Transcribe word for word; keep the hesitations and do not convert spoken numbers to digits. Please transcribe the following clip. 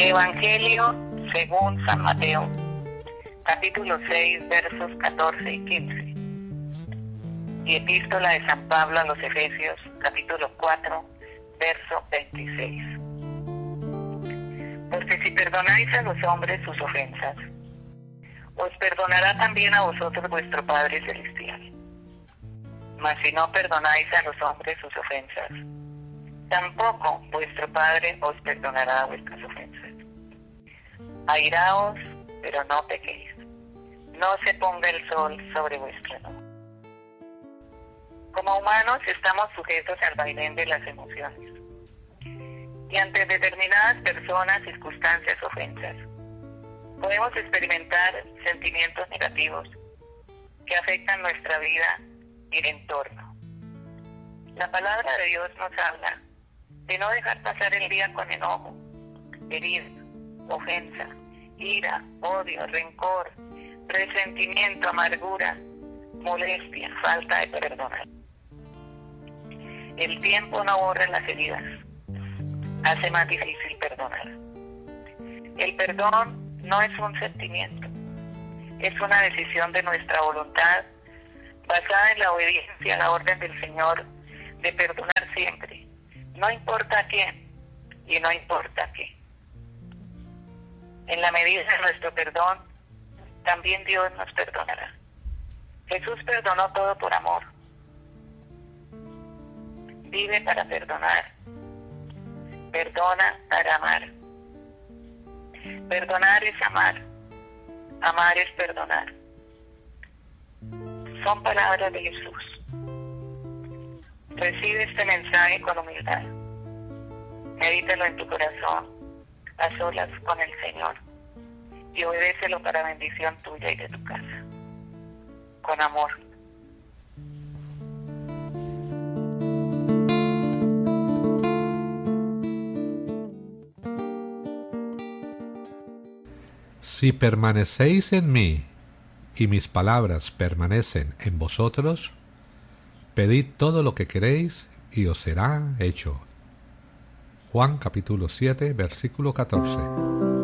Evangelio según San Mateo, capítulo seis, versos catorce y quince. Y Epístola de San Pablo a los Efesios, capítulo cuatro, verso veintiséis. Porque si perdonáis a los hombres sus ofensas, os perdonará también a vosotros vuestro Padre Celestial. Mas si no perdonáis a los hombres sus ofensas, tampoco vuestro Padre os perdonará vuestras ofensas. Airaos, pero no pequéis. No se ponga el sol sobre vuestro enojo. Como humanos estamos sujetos al vaivén de las emociones. Y ante determinadas personas, circunstancias, ofensas, podemos experimentar sentimientos negativos que afectan nuestra vida y el entorno. La palabra de Dios nos habla de no dejar pasar el día con enojo, herida, ofensa, ira, odio, rencor, resentimiento, amargura, molestia, falta de perdonar. El tiempo no borra las heridas, hace más difícil perdonar. El perdón no es un sentimiento, es una decisión de nuestra voluntad basada en la obediencia a la orden del Señor de perdonar siempre, no importa a quién y no importa qué. En la medida de nuestro perdón, también Dios nos perdonará. Jesús perdonó todo por amor. Vive para perdonar. Perdona para amar. Perdonar es amar. Amar es perdonar. Son palabras de Jesús. Recibe este mensaje con humildad. Medítalo en tu corazón, a solas con el Señor, y obedécelo para bendición tuya y de tu casa. Con amor. Si permanecéis en mí, y mis palabras permanecen en vosotros, pedid todo lo que queréis, y os será hecho. Juan capítulo siete, versículo catorce.